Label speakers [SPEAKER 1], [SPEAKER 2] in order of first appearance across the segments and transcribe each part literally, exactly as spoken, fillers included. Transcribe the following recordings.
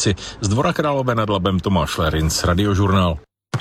[SPEAKER 1] Střelnici. Z Dvora Králové nad Labem Tomáš Lerinc, Radiožurnál.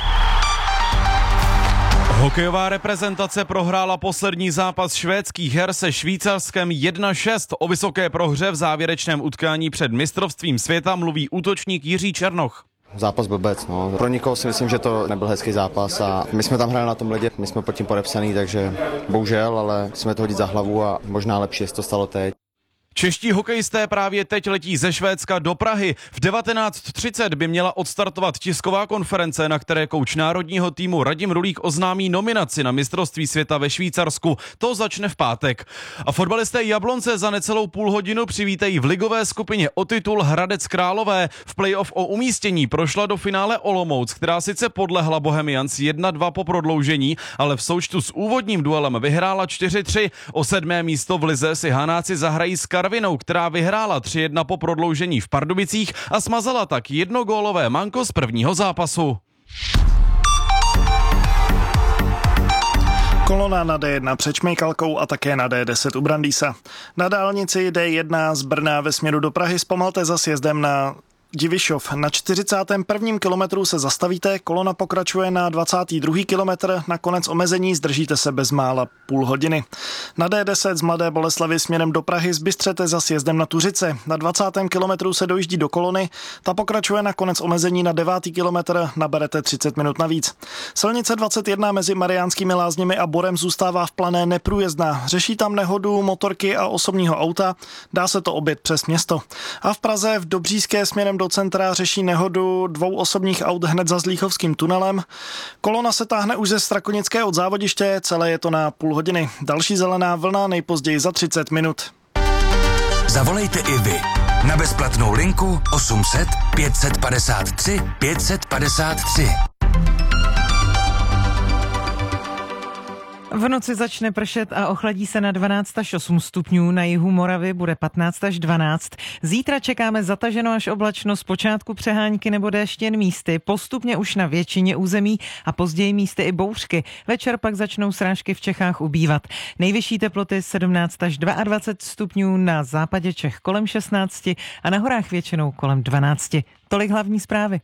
[SPEAKER 2] Hokejová reprezentace prohrála poslední zápas švédských her se Švýcarskem jedna šest. O vysoké prohře v závěrečném utkání před mistrovstvím světa mluví útočník Jiří Černoch.
[SPEAKER 3] Zápas blbec, no. Pro nikoho si myslím, že to nebyl hezký zápas a my jsme tam hráli na tom ledě, my jsme pod tím podepsaný, takže bohužel, ale jsme to hodit za hlavu a možná lepší, jestli to stalo teď.
[SPEAKER 2] Čeští hokejisté právě teď letí ze Švédska do Prahy. V devatenáct třicet by měla odstartovat tisková konference, na které kouč národního týmu Radim Rulík oznámí nominaci na mistrovství světa ve Švýcarsku. To začne v pátek. A fotbalisté Jablonce za necelou půl hodinu přivítají v ligové skupině o titul Hradec Králové. V playoff o umístění prošla do finále Olomouc, která sice podlehla Bohemians jedna dva po prodloužení, ale v součtu s úvodním duelem vyhrála čtyři tři. O sedmé místo v lize si Hanáci zahrají s Karvinou, která vyhrála tři jedna po prodloužení v Pardubicích a smazala tak jednogólové manko z prvního zápasu.
[SPEAKER 4] Kolona na D jedna před Šmejkalkou a také na D deset u Brandýsa. Na dálnici D jedna z Brna ve směru do Prahy zpomalte za sjezdem na Divišov. Na čtyřicátém prvním kilometru se zastavíte, kolona pokračuje na dvacátý druhý kilometr, na konec omezení zdržíte se bezmála půl hodiny. Na D deset z Mladé Boleslavi směrem do Prahy zbystřete za sjezdem na Tuřice. Na dvacátém kilometru se dojíždí do kolony, ta pokračuje na konec omezení na devátý kilometr, naberete třicet minut navíc. Silnice dvacet jedna mezi Mariánskými Lázněmi a Borem zůstává v Plané neprůjezdná. Řeší tam nehodu motorky a osobního auta, dá se to objet přes město. A v Praze v Dobříské směrem do centra řeší nehodu dvou osobních aut hned za Zlíchovským tunelem. Kolona se táhne už ze Strakonické od závodiště, celé je to na půl hodiny. Další zelená vlna nejpozději za třicet minut.
[SPEAKER 5] Zavolejte i vy na bezplatnou linku osm set pět set padesát tři pět set padesát tři.
[SPEAKER 6] V noci začne pršet a ochladí se na dvanáct až osm stupňů, na jihu Moravy bude patnáct až dvanáct. Zítra čekáme zataženo až oblačno, zpočátku přehánky nebo déšť jen místy, postupně už na většině území a později místy i bouřky. Večer pak začnou srážky v Čechách ubývat. Nejvyšší teploty sedmnáct až dvacet dva stupňů, na západě Čech kolem šestnáct a na horách většinou kolem dvanáct. Tolik hlavní zprávy.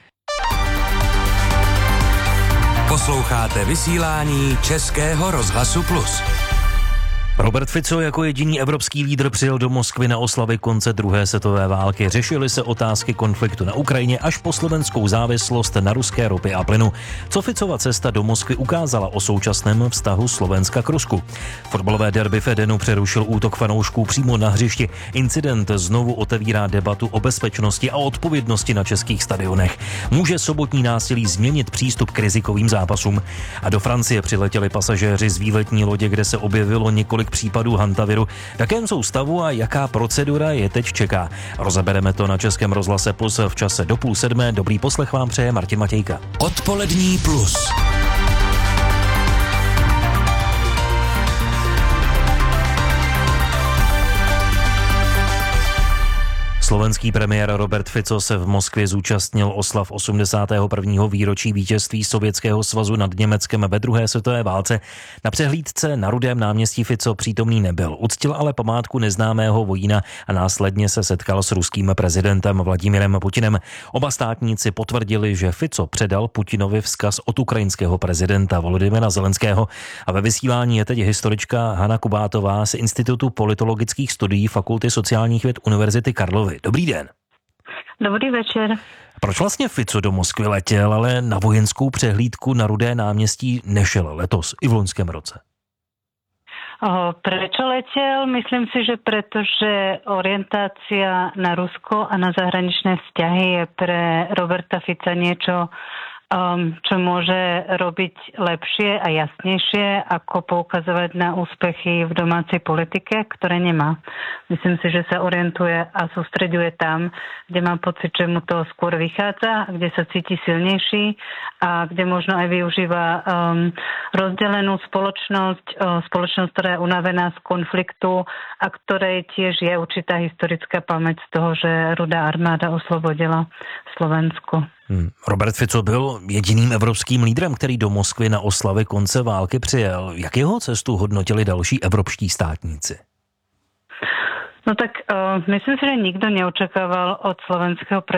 [SPEAKER 5] Posloucháte vysílání Českého rozhlasu Plus.
[SPEAKER 7] Robert Fico jako jediný evropský lídr přijel do Moskvy na oslavy konce druhé světové války. Řešily se otázky konfliktu na Ukrajině až po slovenskou závislost na ruské ropě a plynu. Co Ficova cesta do Moskvy ukázala o současném vztahu Slovenska k Rusku? Fotbalové derby v Edenu přerušil útok fanoušků přímo na hřišti. Incident znovu otevírá debatu o bezpečnosti a odpovědnosti na českých stadionech. Může sobotní násilí změnit přístup k rizikovým zápasům? A do Francie přiletěli pasažéři z výletní lodě, kde se objevilo několik případů hantaviru. V jakém jsou stavu a jaká procedura je teď čeká? Rozebereme to na Českém rozhlase Plus v čase do půl sedmé. Dobrý poslech vám přeje Martin Matějka.
[SPEAKER 5] Odpolední Plus.
[SPEAKER 7] Slovenský premiér Robert Fico se v Moskvě zúčastnil oslav osmdesátého prvního výročí vítězství Sovětského svazu nad Německem ve druhé světové válce. Na přehlídce na Rudém náměstí Fico přítomný nebyl. Uctil ale památku neznámého vojína a následně se setkal s ruským prezidentem Vladimirem Putinem. Oba státníci potvrdili, že Fico předal Putinovi vzkaz od ukrajinského prezidenta Volodymyra Zelenského. A ve vysílání je teď historička Hana Kubátová z Institutu politologických studií Fakulty sociálních věd Univerzity Karlovy. Dobrý den.
[SPEAKER 8] Dobrý večer.
[SPEAKER 7] Proč vlastně Fico do Moskvy letěl, ale na vojenskou přehlídku na Rudé náměstí nešel letos i v loňském roce?
[SPEAKER 8] O, prečo letěl? Myslím si, že pretože orientácia na Rusko a na zahraničné vzťahy je pre Roberta Fica niečo, Um, čo môže robiť lepšie a jasnejšie, ako poukazovať na úspechy v domácej politike, ktoré nemá. Myslím si, že sa orientuje a sústreďuje tam, kde má pocit, že mu to skôr vychádza, kde sa cíti silnejší a kde možno aj využíva um, rozdelenú spoločnosť, uh, spoločnosť, ktorá je unavená z konfliktu a ktorej tiež je určitá historická pamäť z toho, že Rudá armáda oslobodila Slovensko.
[SPEAKER 7] Hmm. Robert Fico byl jediným evropským lídrem, který do Moskvy na oslavy konce války přijel. Jak jeho cestu hodnotili další evropští státníci?
[SPEAKER 8] No tak uh, myslím si, že nikto neočakával od slovenského